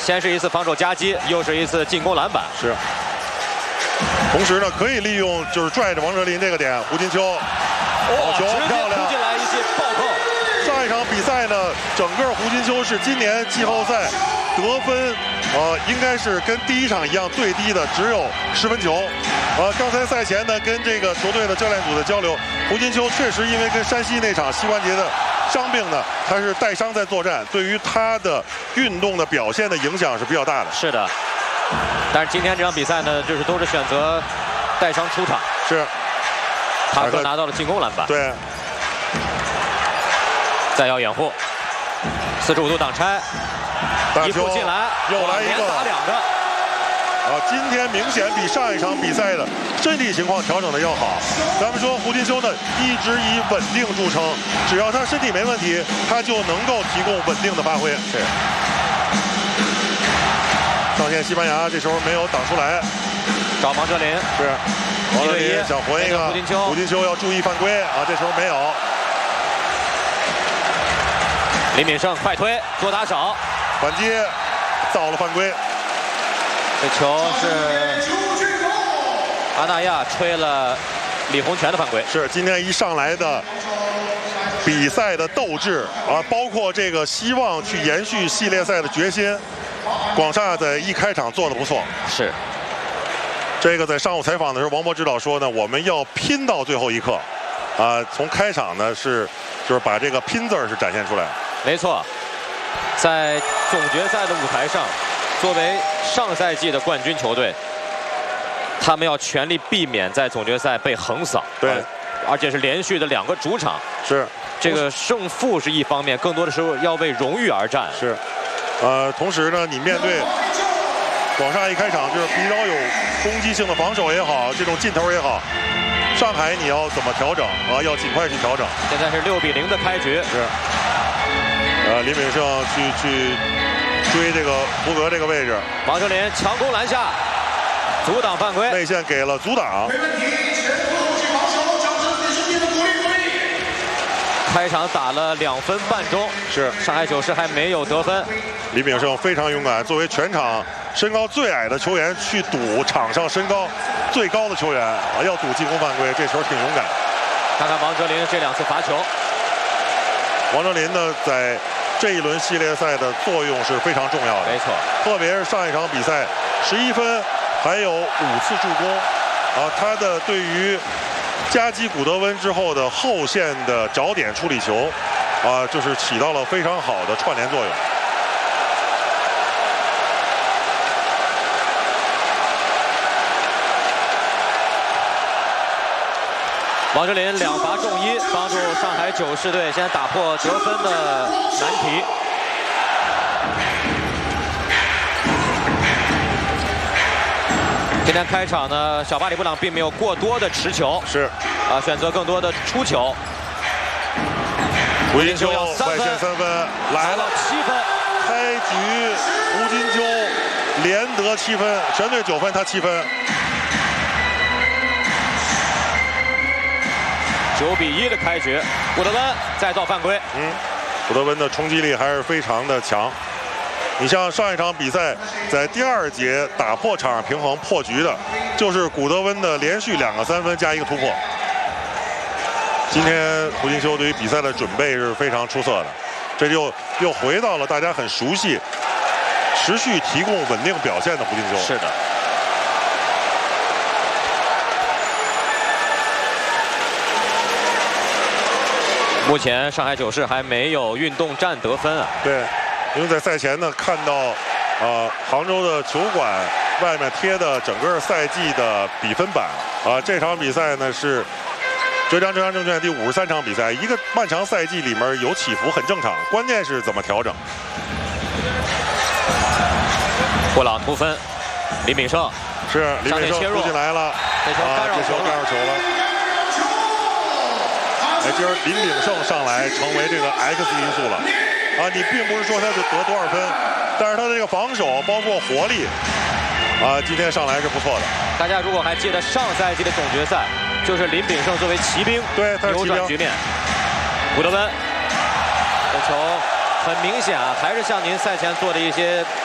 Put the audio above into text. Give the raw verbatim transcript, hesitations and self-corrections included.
先是一次防守夹击，又是一次进攻篮板。 是。同时呢，可以利用就是拽着王哲林这个点，胡金秋，好球，漂亮！ 突进来一记暴扣。 上一场比赛呢，整个胡金秋是今年季后赛得分，呃，应该是跟第一场一样最低的，只有十分球。呃，刚才赛前呢，跟这个球队的教练组的交流，胡金秋确实因为跟山西那场膝关节的伤病呢，他是带伤在作战，对于他的运动的表现的影响是比较大的。 是的，但是今天这场比赛呢，就是都是选择带伤出场。 是， 塔克拿到了进攻篮板。 对。 再要掩护，四十五度挡拆，一步进来， 又来一个， 连打两个。 啊，今天明显比上一场比赛的身体情况调整的要好。咱们说胡金秋呢，一直以稳定著称，只要他身体没问题，他就能够提供稳定的发挥。 是。 上线西班牙这时候没有挡出来， 找王哲林。 是。王哲林想回一个， 胡金秋， 胡金秋要注意犯规啊，这时候没有。 林敏胜快推做打手， 反击，造了犯规。 这球是阿纳亚吹了李洪权的犯规。 是今天一上来的比赛的斗志啊，包括这个希望去延续系列赛的决心，广厦在一开场做得不错。 是。 这个在上午采访的时候，王博指导说呢，我们要拼到最后一刻，啊，从开场呢是就是把这个拼字儿是展现出来。 没错，在总决赛的舞台上，作为上赛季的冠军球队，他们要全力避免在总决赛被横扫。 对， 而且是连续的两个主场。 是， 这个胜负是一方面，更多的时候要为荣誉而战。 是，呃，同时呢，你面对广厦一开场就是比较有攻击性的防守也好，这种劲头也好，上海你要怎么调整啊？要尽快去调整。 现在是六比零的开局。 是。呃，林敏胜去去追这个胡格这个位置， 王哲林强攻篮下，阻挡犯规， 内线给了阻挡。 开场打了两分半钟， 是上海九世还没有得分。 李炳胜非常勇敢，作为全场身高最矮的球员去赌场上身高最高的球员啊，要赌进攻犯规，这球挺勇敢。 看看王哲林这两次罚球。 王哲林呢，在这一轮系列赛的作用是非常重要的， 没错。 特别是上一场比赛，十一分，还有五次助攻，啊，他的对于夹击古德温之后的后线的找点处理球，啊，就是起到了非常好的串联作用。 王哲林两罚中一，帮助上海九世队先打破得分的难题。今天开场呢，小巴里布朗并没有过多的持球， 是啊，选择更多的出球。 胡金秋外线三分来了， 七分。 开局胡金秋连得七分，全队九分，他七分。 九比一的开局，古德温再造犯规。 嗯，古德温的冲击力还是非常的强。你像上一场比赛，在第二节打破场上平衡破局的，就是古德温的连续两个三分加一个突破。今天胡金秋对于比赛的准备是非常出色的，这就又回到了大家很熟悉、持续提供稳定表现的胡金秋。 是的。目前上海九世还没有运动战得分啊。 对，因为在赛前呢看到，呃，杭州的球馆外面贴的整个赛季的比分板啊，这场比赛呢是浙江浙江证券第五十三场比赛，一个漫长赛季里面有起伏很正常，关键是怎么调整。 布朗突分，林炳胜是林炳胜突进来了， 这球干扰球干扰球了。哎，今儿林炳胜上来成为这个 X 因素了，啊，你并不是说他就得多少分，但是他的这个防守包括活力，啊，今天上来是不错的。 大家如果还记得上赛季的总决赛，就是林炳胜作为骑兵对扭转局面。古德温，这球很明显啊，还是像您赛前做的一些